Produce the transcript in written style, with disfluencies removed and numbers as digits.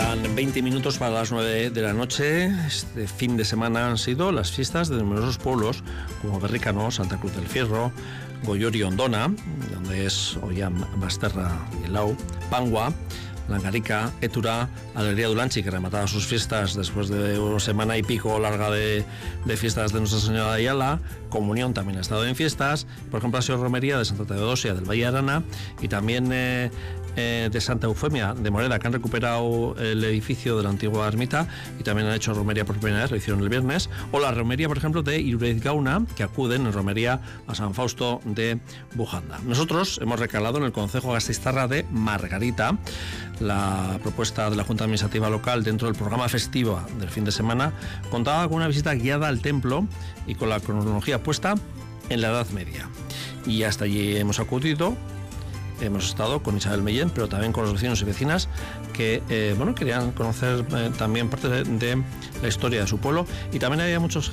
Faltan 20 minutos para las 9 de la noche. Este fin de semana han sido las fiestas de numerosos pueblos como Berricano, Santa Cruz del Fierro, Goyori, Ondona, donde es Ollán, Basterra y Lau, Pangua, Langarica, Étura, Alegría de Ulanchi, que remataba sus fiestas después de una semana y pico larga de fiestas de Nuestra Señora de Ayala. Comunión también ha estado en fiestas. Por ejemplo, ha sido romería de Santa Teodosia del Valle de Arana y también de Santa Eufemia de Moreda, que han recuperado el edificio de la antigua ermita y también han hecho romería por primera vez, lo hicieron el viernes. O la romería, por ejemplo, de Irurez Gauna, que acuden en romería a San Fausto de Bujanda. Nosotros hemos recalado en el Concejo Gasteiztarra de Margarita. La propuesta de la Junta Administrativa Local dentro del programa festivo del fin de semana contaba con una visita guiada al templo y con la cronología puesta en la Edad Media. Y hasta allí hemos acudido. Hemos estado con Isabel Mellén, pero también con los vecinos y vecinas que querían conocer también parte de la historia de su pueblo, y también había muchos